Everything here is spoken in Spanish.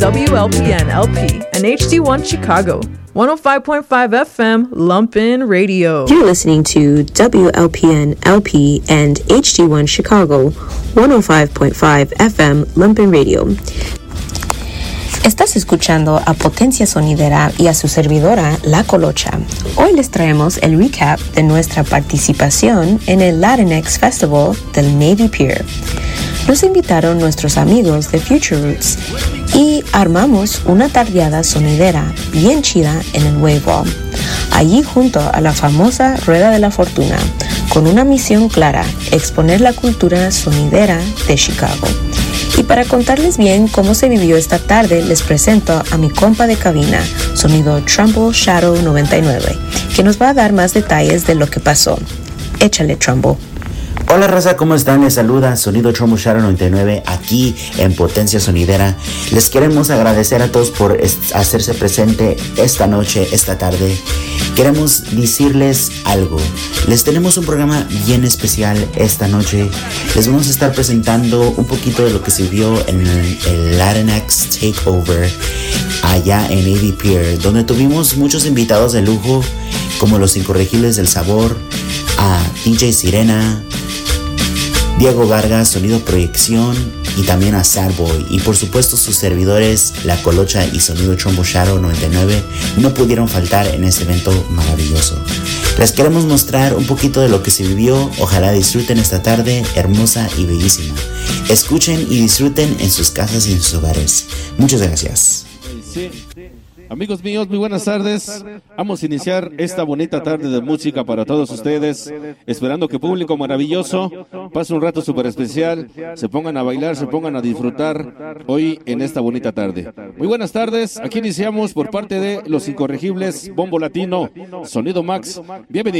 WLPN LP and HD1 Chicago, 105.5 FM Lumpin Radio. You're listening to WLPN LP and HD1 Chicago, 105.5 FM Lumpin Radio. Estás escuchando a Potencia Sonidera y a su servidora, La Colocha. Hoy les traemos el recap de nuestra participación en el Latinx Festival del Navy Pier. Nos invitaron nuestros amigos de Future Roots y armamos una tardeada sonidera bien chida en el Wave Wall, allí junto a la famosa Rueda de la Fortuna, con una misión clara: exponer la cultura sonidera de Chicago. Y para contarles bien cómo se vivió esta tarde, les presento a mi compa de cabina, sonido Trumbull Shadow 99, que nos va a dar más detalles de lo que pasó. Échale, Trumbull. Hola raza, ¿cómo están? Les saluda Sonido Trumbull Shadow 99 aquí en Potencia Sonidera. Les queremos agradecer a todos por hacerse presente esta noche, esta tarde. Queremos decirles algo. Les tenemos un programa bien especial esta noche. Les vamos a estar presentando un poquito de lo que se vio en el Latinx Takeover allá en Navy Pier, donde tuvimos muchos invitados de lujo, como los Incorregibles del Sabor, a DJ Sirena, Diego Vargas, Sonido Proyección, y también a Sad Boy. Y por supuesto sus servidores, La Colocha y Sonido Trumbull Shadow 99, no pudieron faltar en este evento maravilloso. Les queremos mostrar un poquito de lo que se vivió. Ojalá disfruten esta tarde hermosa y bellísima. Escuchen y disfruten en sus casas y en sus hogares. Muchas gracias. Sí. Amigos míos, muy buenas tardes. Vamos a iniciar esta bonita tarde de música para todos ustedes, esperando que público maravilloso pase un rato súper especial, se pongan a bailar, se pongan a disfrutar hoy en esta bonita tarde. Muy buenas tardes, aquí iniciamos por parte de Los Incorregibles, Bombo Latino, Sonido Max. Bienvenidos.